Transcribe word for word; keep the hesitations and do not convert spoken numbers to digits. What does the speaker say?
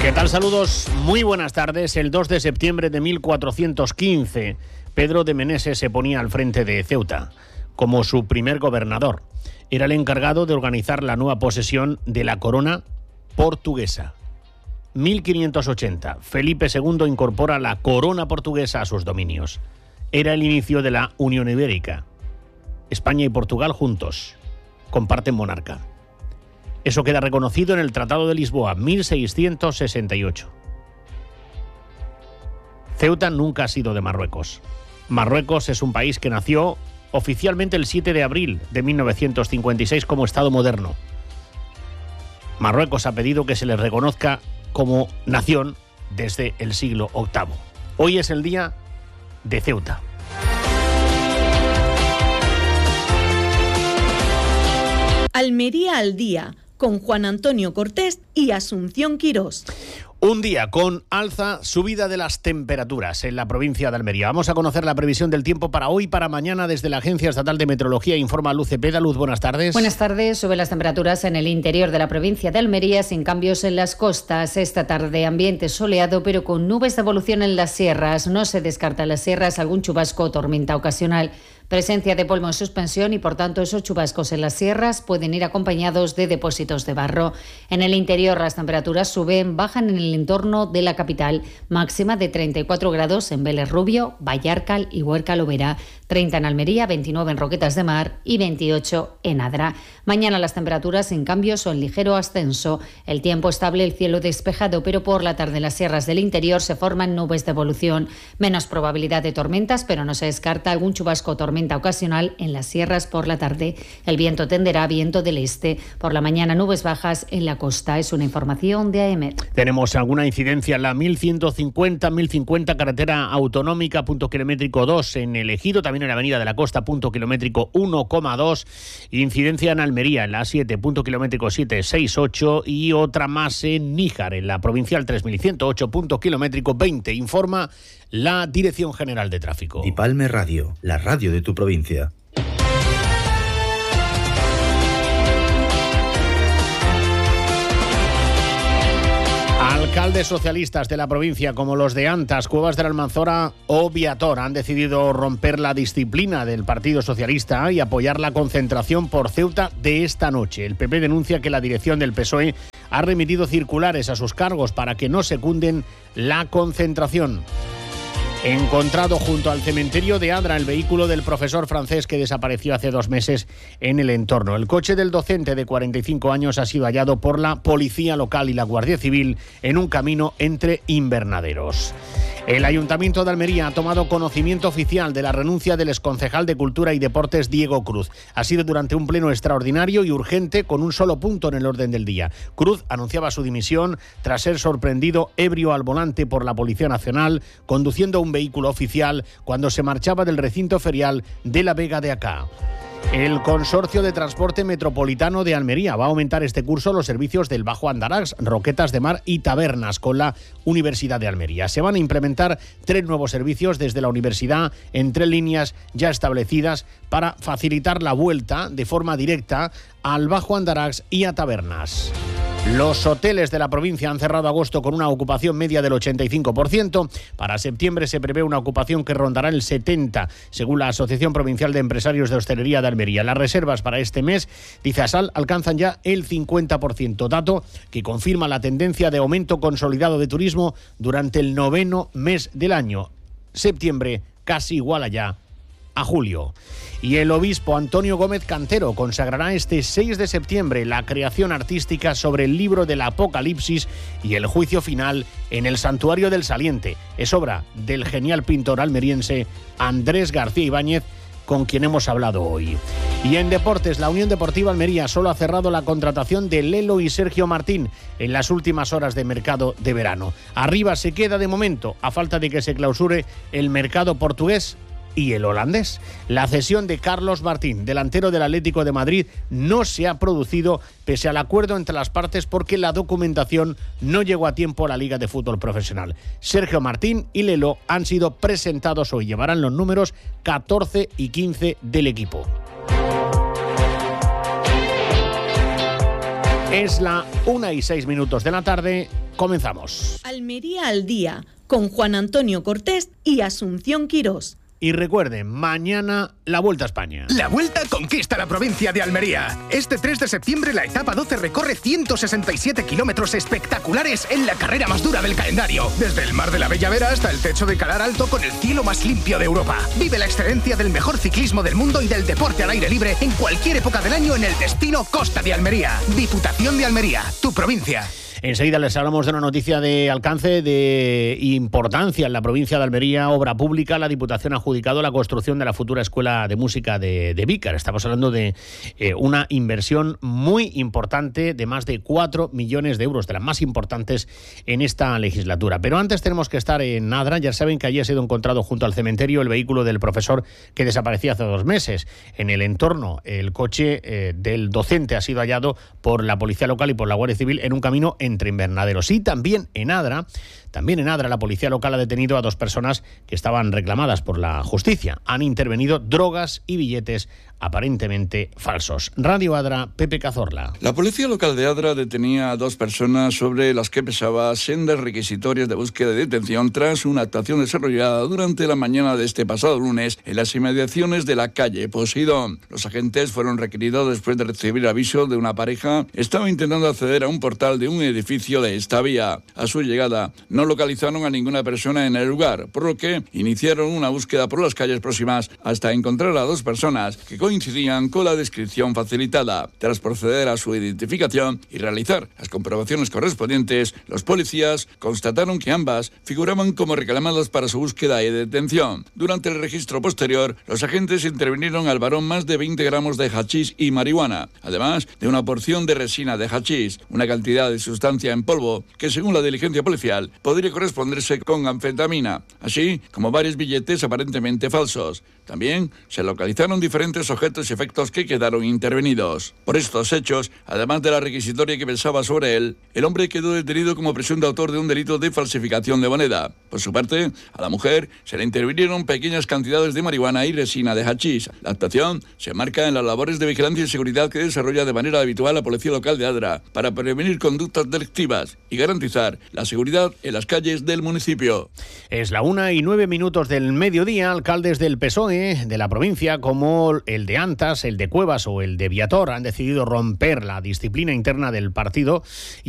¿Qué tal? Saludos, muy buenas tardes. El dos de septiembre de mil cuatrocientos quince, Pedro de Meneses se ponía al frente de Ceuta como su primer gobernador. Era el encargado de organizar la nueva posesión de la corona portuguesa. mil quinientos ochenta, Felipe segundo incorpora la corona portuguesa a sus dominios. Era el inicio de la Unión Ibérica. España y Portugal juntos comparten monarca. Eso queda reconocido en el Tratado de Lisboa, mil seiscientos sesenta y ocho. Ceuta nunca ha sido de Marruecos. Marruecos es un país que nació oficialmente el siete de abril de mil novecientos cincuenta y seis como Estado moderno. Marruecos ha pedido que se les reconozca como nación desde el siglo octavo. Hoy es el día de Ceuta. Almería al día, con Juan Antonio Cortés y Asunción Quirós. Un día con alza, subida de las temperaturas en la provincia de Almería. Vamos a conocer la previsión del tiempo para hoy y para mañana desde la Agencia Estatal de Meteorología. Informa Luz Cepeda. Luz, buenas tardes. Buenas tardes. Suben las temperaturas en el interior de la provincia de Almería sin cambios en las costas. Esta tarde ambiente soleado pero con nubes de evolución en las sierras. No se descarta en las sierras algún chubasco o tormenta ocasional. Presencia de polvo en suspensión y, por tanto, esos chubascos en las sierras pueden ir acompañados de depósitos de barro. En el interior las temperaturas suben, bajan en el entorno de la capital, máxima de treinta y cuatro grados en Vélez Rubio, Vallarcal y Huerca Lovera, treinta en Almería, veintinueve en Roquetas de Mar y veintiocho en Adra. Mañana las temperaturas sin cambios o en ligero ascenso. El tiempo estable, el cielo despejado, pero por la tarde en las sierras del interior se forman nubes de evolución. Menos probabilidad de tormentas, pero no se descarta algún chubasco o tormenta ocasional en las sierras por la tarde. El viento tenderá a viento del este. Por la mañana nubes bajas en la costa. Es una información de A E M E T. Tenemos alguna incidencia en la mil ciento cincuenta, mil cincuenta carretera autonómica, punto kilométrico dos en el Ejido, también en la avenida de la Costa, punto kilométrico uno coma dos. Incidencia en Almería, en la A siete, punto kilométrico setecientos sesenta y ocho, y otra más en Níjar, en la provincial tres mil ciento ocho, punto kilométrico veinte. Informa la Dirección General de Tráfico. Dipalme Radio, la radio de tu provincia. Alcaldes socialistas de la provincia, como los de Antas, Cuevas de la Almanzora o Viator, han decidido romper la disciplina del Partido Socialista y apoyar la concentración por Ceuta de esta noche. El P P denuncia que la dirección del P S O E ha remitido circulares a sus cargos para que no secunden la concentración. Encontrado junto al cementerio de Adra el vehículo del profesor francés que desapareció hace dos meses en el entorno. El coche del docente de cuarenta y cinco años ha sido hallado por la policía local y la Guardia Civil en un camino entre invernaderos. El Ayuntamiento de Almería ha tomado conocimiento oficial de la renuncia del exconcejal de Cultura y Deportes Diego Cruz. Ha sido durante un pleno extraordinario y urgente con un solo punto en el orden del día. Cruz anunciaba su dimisión tras ser sorprendido ebrio al volante por la Policía Nacional conduciendo un vehículo oficial cuando se marchaba del recinto ferial de la Vega de Acá. El Consorcio de Transporte Metropolitano de Almería va a aumentar este curso los servicios del Bajo Andarax, Roquetas de Mar y Tabernas con la Universidad de Almería. Se van a implementar tres nuevos servicios desde la universidad en tres líneas ya establecidas para facilitar la vuelta de forma directa al Bajo Andarax y a Tabernas. Los hoteles de la provincia han cerrado agosto con una ocupación media del ochenta y cinco por ciento. Para septiembre se prevé una ocupación que rondará el setenta por ciento, según la Asociación Provincial de Empresarios de Hostelería de Almería. Las reservas para este mes, dice Asal, alcanzan ya el cincuenta por ciento, dato que confirma la tendencia de aumento consolidado de turismo durante el noveno mes del año. Septiembre casi iguala ya a julio. Y el obispo Antonio Gómez Cantero consagrará este seis de septiembre la creación artística sobre el libro del Apocalipsis y el juicio final en el Santuario del Saliente. Es obra del genial pintor almeriense Andrés García Ibáñez, con quien hemos hablado hoy. Y en deportes, la Unión Deportiva Almería solo ha cerrado la contratación de Lelo y Sergio Martín en las últimas horas de mercado de verano. Arriba se queda de momento, a falta de que se clausure el mercado portugués y el holandés. La cesión de Carlos Martín, delantero del Atlético de Madrid, no se ha producido pese al acuerdo entre las partes porque la documentación no llegó a tiempo a la Liga de Fútbol Profesional. Sergio Martín y Lelo han sido presentados hoy. Llevarán los números catorce y quince del equipo. Es la una y seis minutos de la tarde. Comenzamos. Almería al día, con Juan Antonio Cortés y Asunción Quirós. Y recuerden, mañana la Vuelta a España. La Vuelta conquista la provincia de Almería. Este tres de septiembre la etapa doce recorre ciento sesenta y siete kilómetros espectaculares en la carrera más dura del calendario. Desde el Mar de la Bella Vera hasta el techo de Calar Alto con el cielo más limpio de Europa. Vive la excelencia del mejor ciclismo del mundo y del deporte al aire libre en cualquier época del año en el destino Costa de Almería. Diputación de Almería, tu provincia. Enseguida les hablamos de una noticia de alcance, de importancia en la provincia de Almería, obra pública. La Diputación ha adjudicado la construcción de la futura Escuela de Música de, de Vícar. Estamos hablando de eh, una inversión muy importante de más de cuatro millones de euros, de las más importantes en esta legislatura. Pero antes tenemos que estar en Adra. Ya saben que allí ha sido encontrado junto al cementerio el vehículo del profesor que desaparecía hace dos meses. En el entorno, el coche eh, del docente ha sido hallado por la Policía Local y por la Guardia Civil en un camino entre invernaderos. Y también en Adra, también en Adra, la Policía Local ha detenido a dos personas que estaban reclamadas por la justicia. Han intervenido drogas y billetes aparentemente falsos. Radio Adra, Pepe Cazorla. La Policía Local de Adra detenía a dos personas sobre las que pesaba sendas requisitorias de búsqueda y detención tras una actuación desarrollada durante la mañana de este pasado lunes en las inmediaciones de la calle Poseidón. Los agentes fueron requeridos después de recibir aviso de una pareja. Estaba intentando acceder a un portal de un edificio de esta vía. A su llegada no localizaron a ninguna persona en el lugar, por lo que iniciaron una búsqueda por las calles próximas hasta encontrar a dos personas que coincidían con la descripción facilitada. Tras proceder a su identificación y realizar las comprobaciones correspondientes, los policías constataron que ambas figuraban como reclamadas para su búsqueda y detención. Durante el registro posterior, los agentes intervinieron al varón más de veinte gramos de hachís y marihuana, además de una porción de resina de hachís, una cantidad de sustancia en polvo que, según la diligencia policial, podría corresponderse con anfetamina, así como varios billetes aparentemente falsos. También se localizaron diferentes objetos y efectos que quedaron intervenidos. Por estos hechos, además de la requisitoria que pesaba sobre él, el hombre quedó detenido como presunto autor de un delito de falsificación de moneda. Por su parte, a la mujer se le intervinieron pequeñas cantidades de marihuana y resina de hachís. La actuación se marca en las labores de vigilancia y seguridad que desarrolla de manera habitual la Policía Local de Adra para prevenir conductas delictivas y garantizar la seguridad en las calles del municipio. Es la una y nueve minutos del mediodía. Alcaldes del P S O E de la provincia, como el de Antas, el de Cuevas o el de Viator, han decidido romper la disciplina interna del partido y